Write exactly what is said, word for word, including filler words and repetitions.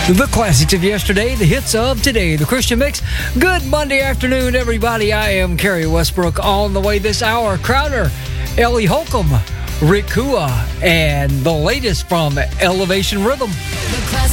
The classics of yesterday, the hits of today, the Christian Mix. Good Monday afternoon, everybody. I am Kerry Westbrook. On the way this hour, Crowder, Ellie Holcomb, Rick Kua, and the latest from Elevation Rhythm.